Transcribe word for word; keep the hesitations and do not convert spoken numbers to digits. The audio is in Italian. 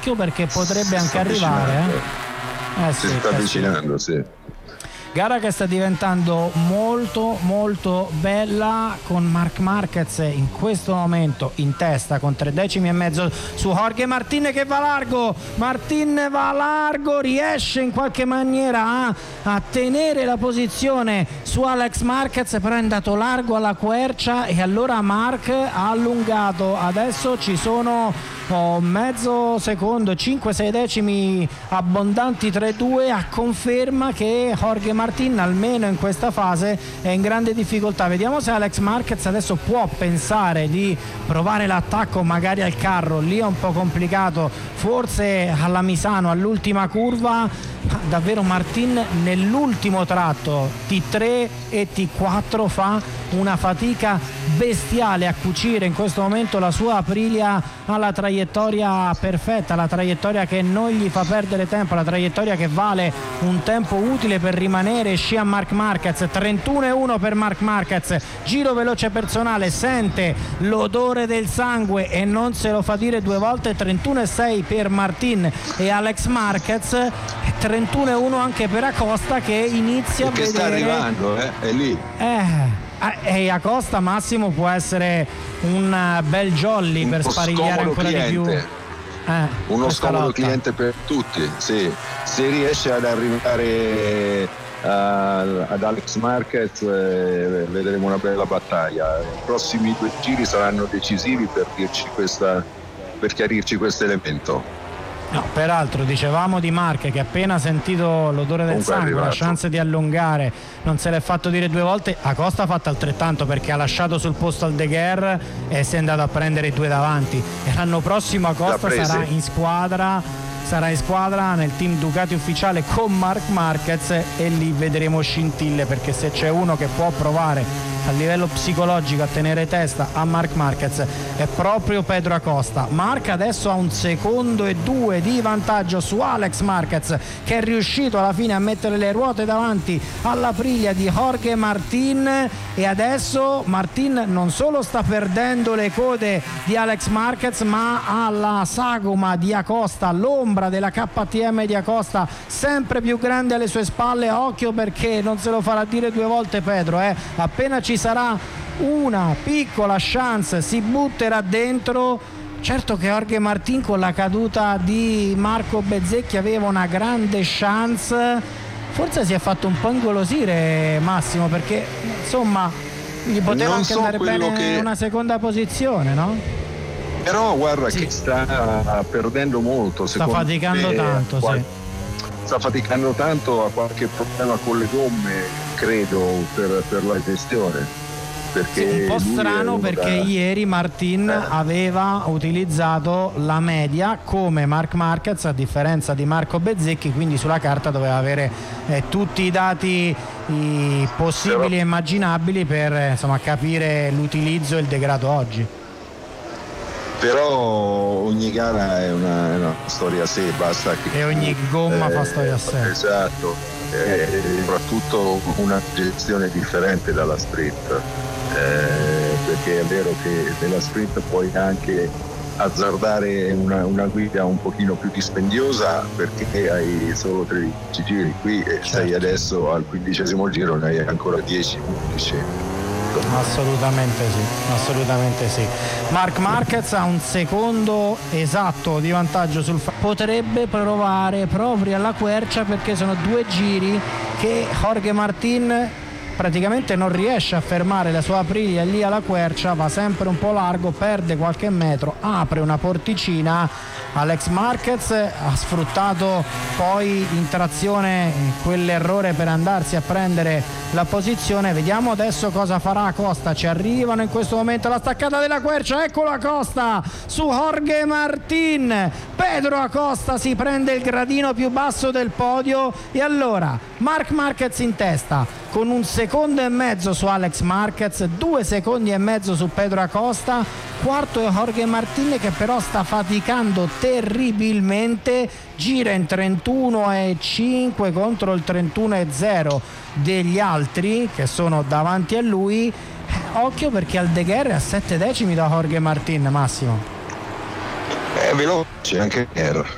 occhio perché potrebbe si anche arrivare. Eh? Eh si sì, sta eh avvicinando, sì. sì. Gara che sta diventando molto molto bella, con Marc Marquez in questo momento in testa con tre decimi e mezzo su Jorge Martin che va largo. Martin va largo, riesce in qualche maniera a, a tenere la posizione su Alex Marquez, però è andato largo alla quercia e allora Marc ha allungato. Adesso ci sono oh, mezzo secondo, cinque sei decimi abbondanti tre due a conferma che Jorge Martin almeno in questa fase è in grande difficoltà. Vediamo se Alex Marquez adesso può pensare di provare l'attacco magari al carro, lì è un po' complicato, forse alla Misano all'ultima curva. Davvero Martin nell'ultimo tratto T tre e T quattro fa una fatica bestiale a cucire in questo momento la sua Aprilia alla traiettoria perfetta, la traiettoria che non gli fa perdere tempo, la traiettoria che vale un tempo utile per rimanere. Scia Marc Marquez, trentuno e uno per Marc Marquez, giro veloce personale, sente l'odore del sangue e non se lo fa dire due volte. Trentuno e sei per Martin e Alex Marquez, trentuno e uno anche per Acosta che inizia che a vedere sta arrivando, eh? È lì. Eh, e Acosta Massimo può essere un bel jolly un per sparigliare ancora cliente. di più. Eh, uno scomodo lotta. cliente per tutti, sì. Se riesce ad arrivare uh, ad Alex Marquez eh, vedremo una bella battaglia. I prossimi due giri saranno decisivi per dirci questa, per chiarirci questo elemento. No, peraltro dicevamo di Marc che appena sentito l'odore del Comunque sangue, la chance di allungare, non se l'è fatto dire due volte. Acosta ha fatto altrettanto perché ha lasciato sul posto al De Guerre e si è andato a prendere i due davanti, e l'anno prossimo Acosta sarà in squadra sarà in squadra nel team Ducati ufficiale con Marc Marquez e lì vedremo scintille, perché se c'è uno che può provare a livello psicologico a tenere testa a Marc Marquez è proprio Pedro Acosta. Marc adesso ha un secondo e due di vantaggio su Alex Marquez, che è riuscito alla fine a mettere le ruote davanti alla Aprilia di Jorge Martin, e adesso Martin non solo sta perdendo le code di Alex Marquez, ma ha la sagoma di Acosta, l'ombra della K T M di Acosta sempre più grande alle sue spalle. Occhio perché non se lo farà dire due volte Pedro, eh. appena ci sarà una piccola chance si butterà dentro. Certo che Jorge Martin con la caduta di Marco Bezzecchi aveva una grande chance, forse si è fatto un po' ingolosire Massimo, perché insomma gli poteva non anche so andare bene che... una seconda posizione, no? Però guarda sì. che sta perdendo molto, sta faticando me, tanto qual... sì. sta faticando tanto, ha qualche problema con le gomme, credo, per, per la gestione. Perché sì, un po' strano perché da... ieri Martin eh. aveva utilizzato la media come Marc Marquez, a differenza di Marco Bezzecchi, quindi sulla carta doveva avere eh, tutti i dati i possibili Però... e immaginabili per eh, insomma, capire l'utilizzo e il degrado oggi. Però ogni gara è una, è una storia a sé, basta che e ogni gomma eh, fa storia a sé. Esatto, e soprattutto una gestione differente dalla sprint, eh, perché è vero che nella sprint puoi anche azzardare una, una guida un pochino più dispendiosa perché hai solo tredici giri, qui certo. sei adesso al quindicesimo giro, ne hai ancora dieci undici. Assolutamente sì, assolutamente sì. Marc Marquez ha un secondo esatto di vantaggio sul fa- potrebbe provare proprio alla quercia, perché sono due giri che Jorge Martin praticamente non riesce a fermare la sua Aprilia lì alla quercia, va sempre un po' largo, perde qualche metro, apre una porticina. Alex Marquez ha sfruttato poi in trazione quell'errore per andarsi a prendere la posizione. Vediamo adesso cosa farà Acosta, ci arrivano in questo momento la staccata della quercia, eccolo Acosta su Jorge Martin. Pedro Acosta si prende il gradino più basso del podio e allora Marc Marquez in testa con un secondo e mezzo su Alex Marquez, due secondi e mezzo su Pedro Acosta, quarto è Jorge Martin che però sta faticando terribilmente, gira in trentuno e cinque contro il trentuno e zero degli altri che sono davanti a lui. Occhio perché al De Guerre a sette decimi da Jorge Martin, Massimo. È veloce anche R.